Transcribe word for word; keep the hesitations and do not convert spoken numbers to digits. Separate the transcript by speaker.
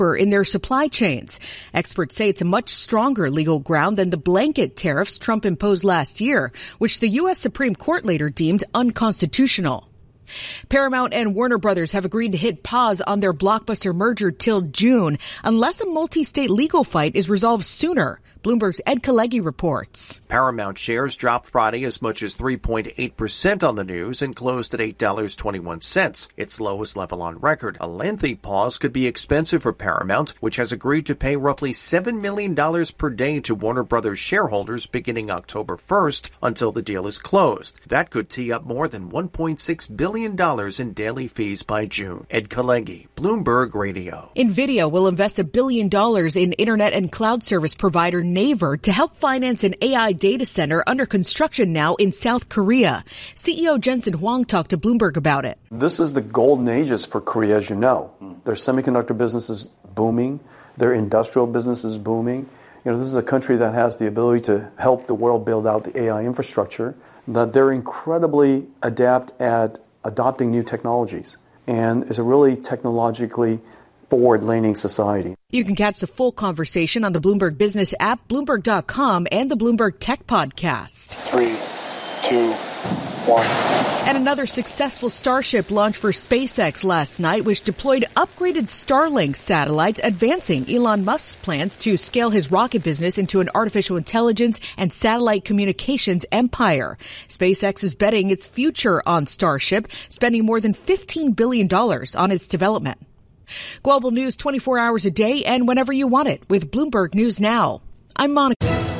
Speaker 1: in their supply chains. Experts say it's a much stronger legal ground than the blanket tariffs Trump imposed last year, which the U S Supreme Court later deemed unconstitutional. Paramount and Warner Brothers have agreed to hit pause on their blockbuster merger till June, unless a multi-state legal fight is resolved sooner. Bloomberg's Ed Kalegi reports.
Speaker 2: Paramount shares dropped Friday as much as three point eight percent on the news and closed at eight dollars and twenty-one cents, its lowest level on record. A lengthy pause could be expensive for Paramount, which has agreed to pay roughly seven million dollars per day to Warner Brothers shareholders beginning October first until the deal is closed. That could tee up more than one point six billion dollars in daily fees by June. Ed Kalegi, Bloomberg Radio.
Speaker 1: NVIDIA will invest a billion dollars in internet and cloud service provider Naver to help finance an A I data center under construction now in South Korea. C E O Jensen Huang talked to Bloomberg about it.
Speaker 3: This is the golden ages for Korea, as you know. Their semiconductor business is booming. Their industrial business is booming. You know, this is a country that has the ability to help the world build out the A I infrastructure, that they're incredibly adept at adopting new technologies, and is a really technologically forward-leaning society.
Speaker 1: You can catch the full conversation on the Bloomberg Business app, Bloomberg dot com, and the Bloomberg Tech Podcast.
Speaker 4: Three, two, one.
Speaker 1: And another successful Starship launch for SpaceX last night, which deployed upgraded Starlink satellites, advancing Elon Musk's plans to scale his rocket business into an artificial intelligence and satellite communications empire. SpaceX is betting its future on Starship, spending more than fifteen billion dollars on its development. Global news twenty-four hours a day and whenever you want it with Bloomberg News Now. I'm Monica.